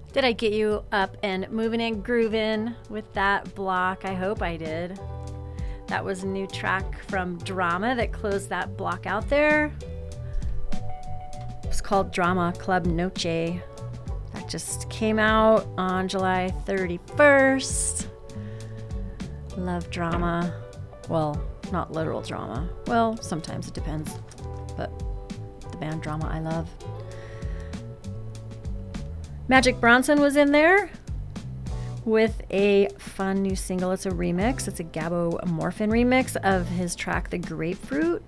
Did I get you up and moving and grooving with that block? I hope I did. That was a new track from Drama that closed that block out there. It's called Drama Club Noche. That just came out on July 31st. Love drama. Well, not literal drama. Well, sometimes it depends. But the band Drama I love. Magic Bronson was in there with a fun new single. It's a remix. It's a Gabo Morphin remix of his track The Grapefruit.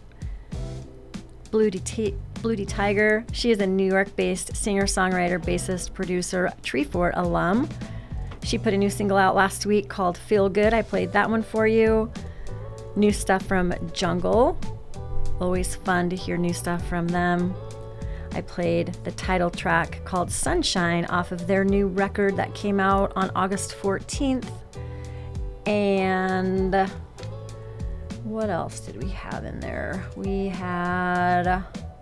Bluedy Tiger. She is a New York-based singer-songwriter, bassist, producer, Treefort alum. She put a new single out last week called Feel Good. I played that one for you. New stuff from Jungle. Always fun to hear new stuff from them. I played the title track called Sunshine off of their new record that came out on August 14th. And what else did we have in there? We had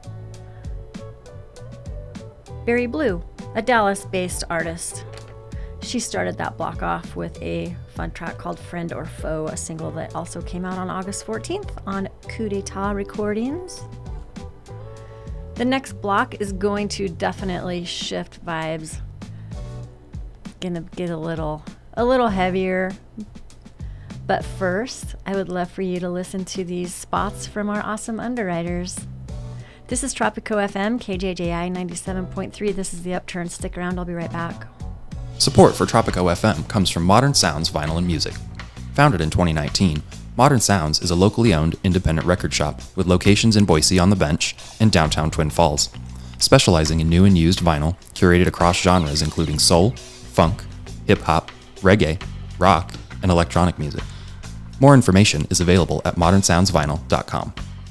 Berry Blue, a Dallas-based artist. She started that block off with a fun track called Friend or Foe, a single that also came out on August 14th on Coup d'Etat Recordings. The next block is going to definitely shift vibes. Gonna get a little heavier. But first, I would love for you to listen to these spots from our awesome underwriters. This is Tropico FM, KJJI 97.3. This is The Upturn. Stick around, I'll be right back. Support for Tropico FM comes from Modern Sounds Vinyl and Music. Founded in 2019, Modern Sounds is a locally owned independent record shop with locations in Boise on the Bench and downtown Twin Falls, specializing in new and used vinyl curated across genres including soul, funk, hip-hop, reggae, rock, and electronic music. More information is available at modernsoundsvinyl.com.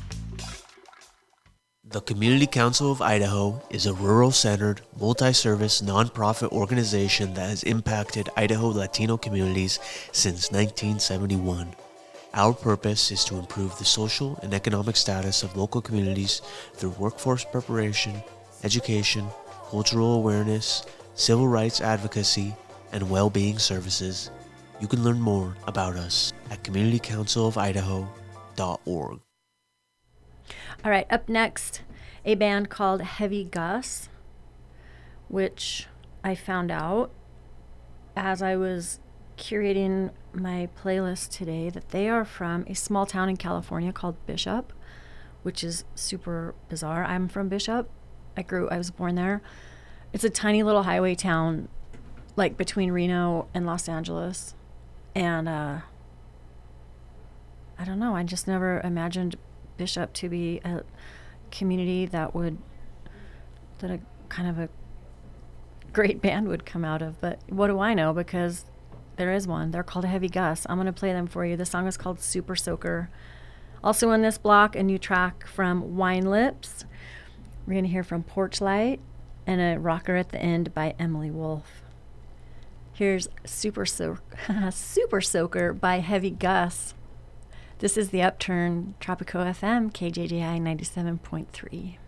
The Community Council of Idaho is a rural-centered, multi-service nonprofit organization that has impacted Idaho Latino communities since 1971. Our purpose is to improve the social and economic status of local communities through workforce preparation, education, cultural awareness, civil rights advocacy, and well-being services. You can learn more about us at communitycouncilofidaho.org. All right, up next, a band called Heavy Gus, which I found out as I was curating my playlist today that they are from a small town in California called Bishop, which is super bizarre. I'm from Bishop. I was born there. It's a tiny little highway town, like between Reno and Los Angeles. And I don't know, I just never imagined Bishop to be a community that a kind of a great band would come out of. But what do I know? Because there is one. They're called Heavy Gus. I'm going to play them for you. The song is called Super Soaker. Also in this block, a new track from Wine Lips. We're going to hear from Porchlight and a rocker at the end by Emily Wolf. Here's Super Soaker by Heavy Gus. This is The Upturn, Tropico FM, KJJI 97.3.